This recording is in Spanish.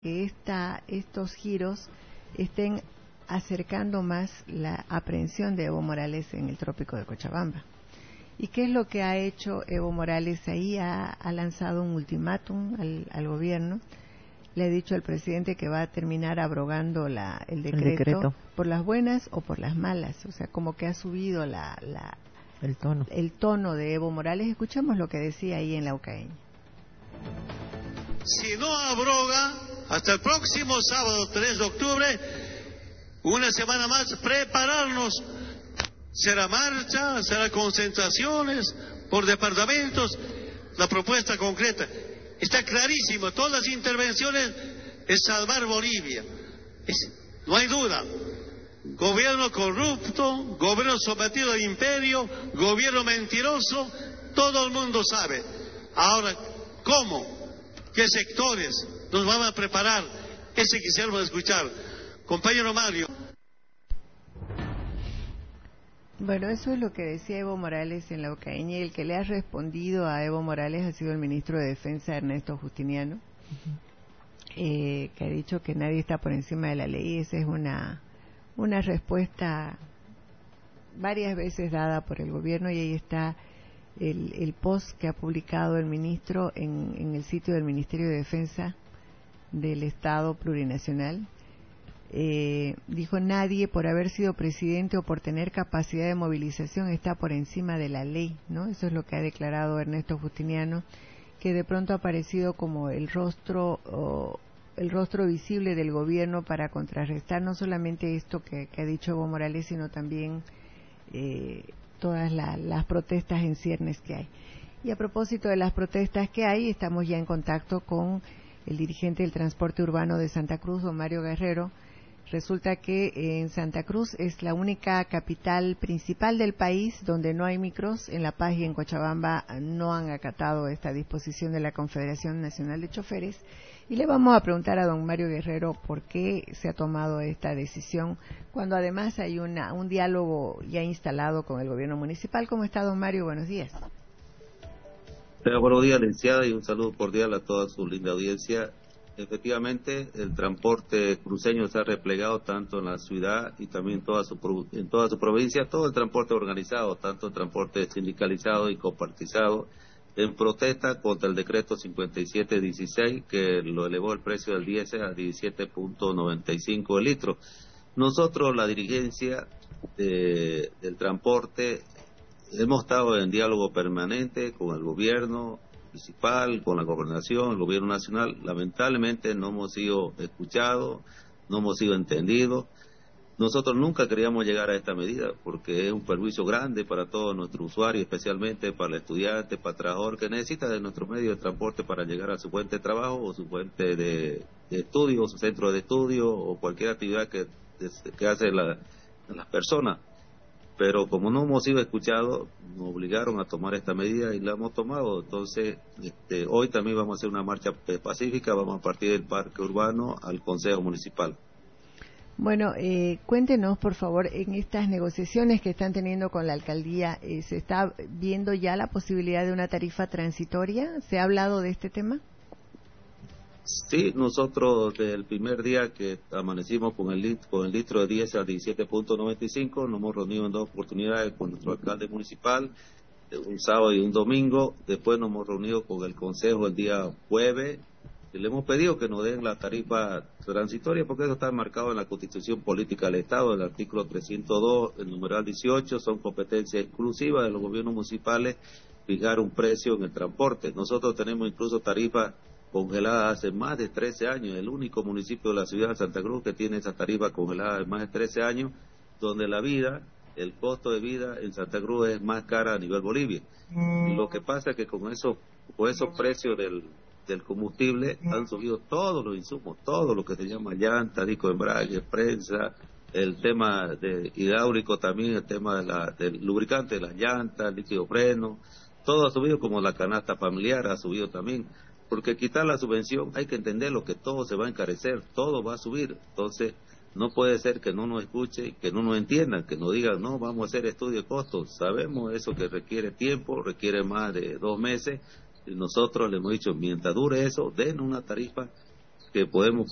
que estos giros estén acercando más la aprehensión de Evo Morales en el trópico de Cochabamba. ¿Y qué es lo que ha hecho Evo Morales ahí? Ha lanzado un ultimátum al gobierno. Le ha dicho al presidente que va a terminar abrogando el decreto por las buenas o por las malas. O sea, como que ha subido el tono de Evo Morales. Escuchamos lo que decía ahí en Laucaeña. Si no abroga, hasta el próximo sábado 3 de octubre, una semana más, prepararnos. Será marcha, será concentraciones por departamentos. La propuesta concreta está clarísima. Todas las intervenciones es salvar Bolivia. No hay duda. Gobierno corrupto, gobierno sometido al imperio, gobierno mentiroso, todo el mundo sabe. Ahora, ¿cómo? ¿Qué sectores nos van a preparar? Ese quisiéramos escuchar. Compañero Mario. Bueno, eso es lo que decía Evo Morales en Laucaeña, y el que le ha respondido a Evo Morales ha sido el ministro de Defensa, Ernesto Justiniano, que ha dicho que nadie está por encima de la ley. Esa es una respuesta varias veces dada por el gobierno, y ahí está el post que ha publicado el ministro en el sitio del Ministerio de Defensa del Estado Plurinacional. Dijo: nadie por haber sido presidente o por tener capacidad de movilización está por encima de la ley, ¿no? Eso es lo que ha declarado Ernesto Justiniano, que de pronto ha aparecido como el rostro visible del gobierno para contrarrestar no solamente esto que ha dicho Evo Morales, sino también todas las protestas en ciernes que hay. Y a propósito de las protestas que hay, estamos ya en contacto con el dirigente del transporte urbano de Santa Cruz, don Mario Guerrero. Resulta que en Santa Cruz es la única capital principal del país donde no hay micros. En La Paz y en Cochabamba no han acatado esta disposición de la Confederación Nacional de Choferes. Y le vamos a preguntar a don Mario Guerrero por qué se ha tomado esta decisión, cuando además hay un diálogo ya instalado con el gobierno municipal. ¿Cómo está, don Mario? Buenos días. Buenos días, licenciada, y un saludo cordial a toda su linda audiencia. Efectivamente, el transporte cruceño se ha replegado tanto en la ciudad y también en toda su provincia, todo el transporte organizado, tanto el transporte sindicalizado y copartizado, en protesta contra el decreto 5716, que lo elevó el precio del diésel a 17.95 el litro. Nosotros, la dirigencia del transporte, hemos estado en diálogo permanente con el gobierno municipal, con la gobernación, el gobierno nacional. Lamentablemente no hemos sido escuchados, no hemos sido entendidos. Nosotros nunca queríamos llegar a esta medida porque es un perjuicio grande para todos nuestros usuarios, especialmente para el estudiante, para el trabajador que necesita de nuestro medio de transporte para llegar a su fuente de trabajo o su fuente de estudio, o su centro de estudio o cualquier actividad que hacen las personas. Pero como no hemos sido escuchados, nos obligaron a tomar esta medida y la hemos tomado. Entonces, hoy también vamos a hacer una marcha pacífica, vamos a partir del parque urbano al Consejo Municipal. Bueno, cuéntenos, por favor, en estas negociaciones que están teniendo con la alcaldía, ¿se está viendo ya la posibilidad de una tarifa transitoria? ¿Se ha hablado de este tema? Sí, nosotros desde el primer día que amanecimos con el litro de diésel a 17.95, nos hemos reunido en dos oportunidades con nuestro alcalde municipal, un sábado y un domingo. Después nos hemos reunido con el consejo el día jueves y le hemos pedido que nos den la tarifa transitoria, porque eso está marcado en la Constitución Política del Estado, el artículo 302, el numeral 18, son competencias exclusivas de los gobiernos municipales fijar un precio en el transporte. Nosotros tenemos incluso tarifas congelada hace más de 13 años, el único municipio de la ciudad de Santa Cruz que tiene esa tarifa congelada de más de 13 años, donde el costo de vida en Santa Cruz es más cara a nivel Bolivia. Lo que pasa es que con esos precios del combustible han subido todos los insumos, todo lo que se llama llanta, disco de embrague, prensa, el tema de hidráulico también, el tema del lubricante de las llantas, líquido freno, todo ha subido, como la canasta familiar ha subido también. Porque quitar la subvención, hay que entenderlo, que todo se va a encarecer, todo va a subir. Entonces, no puede ser que no nos escuche, que no nos entiendan, que nos digan, no, vamos a hacer estudio de costos. Sabemos eso que requiere tiempo, requiere más de 2 meses, y nosotros le hemos dicho, mientras dure eso, den una tarifa que podemos